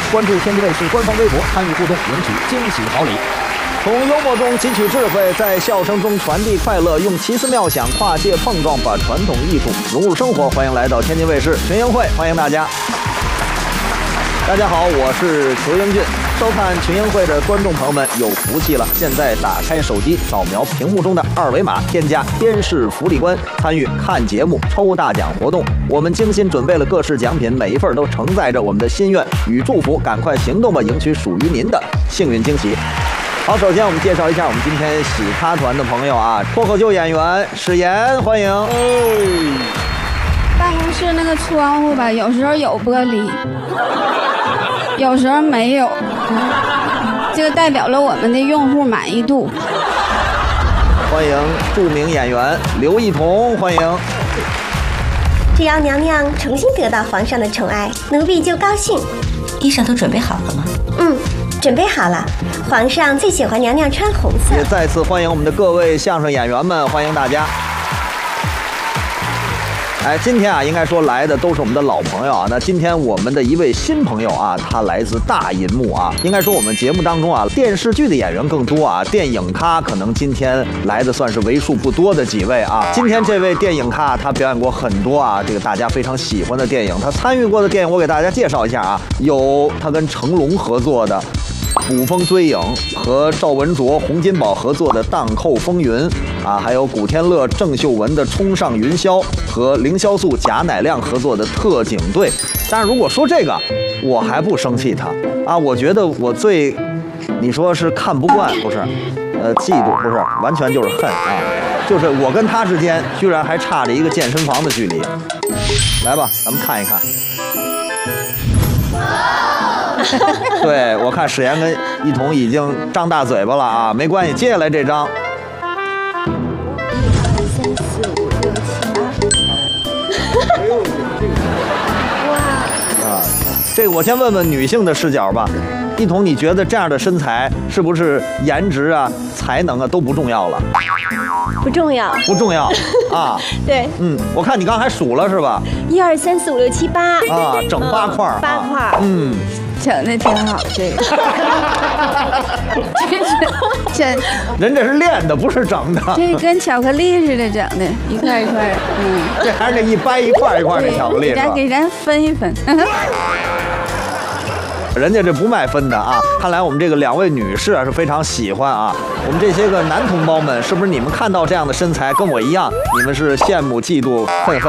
关注天津卫视官方微博，参与互动，领取惊喜好礼。从幽默中汲取智慧，在笑声中传递快乐，用奇思妙想跨界碰撞，把传统艺术融入生活。欢迎来到天津卫视群英会，欢迎大家。大家好，我是裘英俊。收看群英会的观众朋友们有福气了，现在打开手机，扫描屏幕中的二维码，添加电视福利官，参与看节目抽大奖活动。我们精心准备了各式奖品，每一份都承载着我们的心愿与祝福，赶快行动吧，赢取属于您的幸运惊喜。好，首先我们介绍一下我们今天喜咖团的朋友啊，脱口秀演员史岩，欢迎。 办公室那个窗户吧，有时候有玻璃，有时候没有，这个代表了我们的用户满意度。 欢迎著名演员刘一彤，欢迎。 只要娘娘重新得到皇上的宠爱，奴婢就高兴。 衣裳都准备好了吗？ 准备好了。皇上最喜欢娘娘穿红色。 也再次欢迎我们的各位相声演员们，欢迎大家。今天啊，应该说来的都是我们的老朋友啊。那今天我们的一位新朋友啊，他来自大银幕啊。应该说我们节目当中啊，电视剧的演员更多啊，电影咖可能今天来的算是为数不多的几位啊。今天这位电影咖，他表演过很多啊，这个大家非常喜欢的电影。他参与过的电影，我给大家介绍一下啊，有他跟成龙合作的《捕风追影》，和赵文卓、洪金宝合作的《荡寇风云》啊，还有古天乐、郑秀文的《冲上云霄》，和凌潇肃、贾乃亮合作的《特警队》。但是如果说这个，我还不生气他啊，我觉得我最，你说是看不惯不是，嫉妒不是，完全就是恨啊，就是我跟他之间居然还差着一个健身房的距离。来吧，咱们看一看。对，我看史岩跟一彤已经张大嘴巴了啊，没关系，接下来这张。这个我先问问女性的视角吧，一彤，你觉得这样的身材是不是颜值啊、才能啊都不重要了？ 不重要， 不重要啊。 对， 我看你刚才还数了是吧 1、2、3、4、5、6、7、8 啊，整8块儿，8 块， 整的挺好，这个，真， 人这是练的，不是整的。 这跟巧克力似的整的，一块一块， 这还是那一掰一块一块的巧克力是吧？ 给咱分一分。 人家这不卖分的啊！看来我们这个2位女士啊是非常喜欢啊。我们这些个男同胞们，是不是你们看到这样的身材跟我一样，你们是羡慕、嫉妒、愤恨？